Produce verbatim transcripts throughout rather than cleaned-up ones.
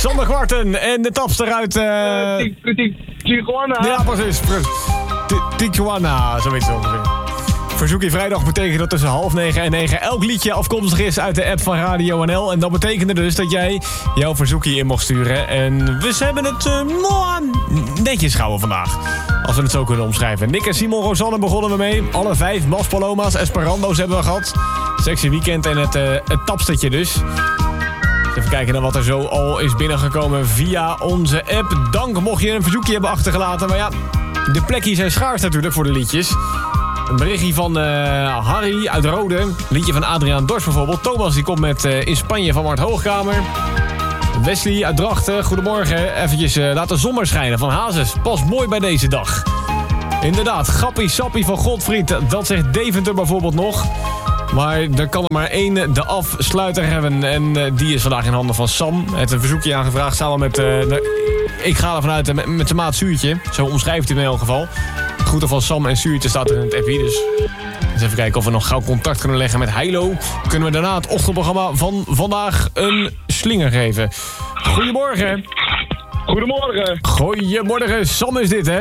Sander Kwarten en de tapster uit... Uh... Tijuana. Ja, precies. Tijuana, zo weet je het ongeveer. Verzoekje vrijdag betekent dat tussen half negen en negen elk liedje afkomstig is uit de app van Radio N L. En dat betekende dus dat jij jouw verzoekje in mocht sturen. En we hebben het uh, netjes gehouden vandaag. Als we het zo kunnen omschrijven. Nick en Simon Rosanne begonnen we mee. Alle vijf Mas Paloma's, Esperando's hebben we gehad. Sexy Weekend en het, uh, het tapstertje dus. Even kijken naar wat er zo al is binnengekomen via onze app. Dank mocht je een verzoekje hebben achtergelaten. Maar ja, de plekjes zijn schaars natuurlijk voor de liedjes. Een berichtje van uh, Harry uit Rode. Een liedje van Adriaan Dors bijvoorbeeld. Thomas die komt met uh, In Spanje van Mart Hoogkamer. Wesley uit Drachten. Goedemorgen. Eventjes uh, laat de zon maar schijnen van Hazes. Past mooi bij deze dag. Inderdaad, Gappie Sappie van Godfried. Dat zegt Deventer bijvoorbeeld nog. Maar er kan er maar één de afsluiter hebben. En uh, die is vandaag in handen van Sam. Hij heeft een verzoekje aangevraagd samen met... Uh, de, ik ga ervan uit uh, met, met zijn maat Zuurtje. Zo omschrijft hij hem in elk geval. Groeten van Sam en Zuurtje staat er in het appie. Dus eens even kijken of we nog gauw contact kunnen leggen met Heilo. Kunnen we daarna het ochtendprogramma van vandaag een slinger geven. Goedemorgen. Goedemorgen. Goedemorgen. Sam is dit, hè?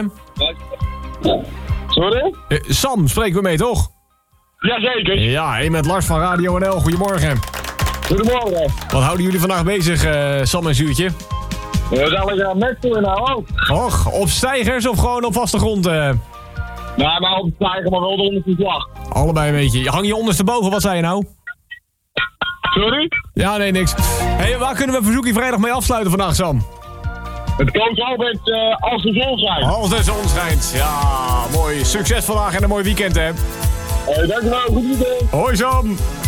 Sorry? Uh, Sam, spreken we mee, toch? Jazeker. Ja, en met Lars van Radio N L. Goedemorgen. Goedemorgen. Wat houden jullie vandaag bezig, uh, Sam en Zuurtje? We zijn lekker aan het doen nou ook. Och, op stijgers of gewoon op vaste grond? Uh? Nou, maar op stijgen, maar wel de onderste slag. Allebei een beetje. Hang je ondersteboven, wat zei je nou? Sorry? Ja, nee, niks. Hé, hey, waar kunnen we verzoekje vrijdag mee afsluiten vandaag, Sam? Het komt altijd uh, als de zon schijnt. Als de zon schijnt. Ja, mooi. Succes vandaag en een mooi weekend, hè? Hé, hey, dankjewel. Goed weekend. Hoi, Sam.